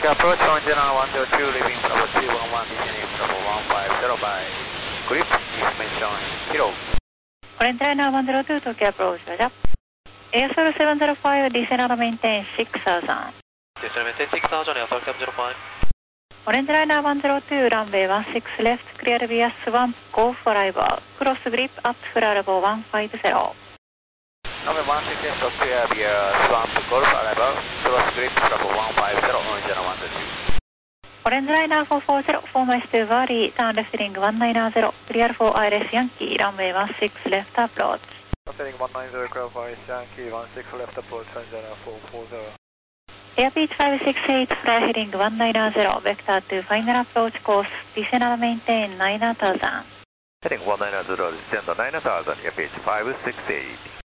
approach Orange Runway 102, leaving Bravo 211, descending Bravo 150 by grip, information, Hero. Orange Runway 102, Tokyo approach, Roger. ASL 705, descend and maintain 6000. Descend and maintain 6000, ASL 705. Orange Runway 102, runway 16 left, clear via swamp, go for arrival. Cross grip up for arrival 150. Runway 16 left, clear via swamp, go for arrival. Cross grip, Bravo 150, Orange Runway 102. Orange Liner 440, 4 miles to Valley, turn left heading 190, clear for ILS Yankee, runway 16 left approach. Left heading 190, clear for ILS Yankee, 16 left approach, Orange Liner 440. Airbus 568, fly heading 190, vector to final approach course, descend and maintain 9000. Heading 190, descend 9000, Airbus 568.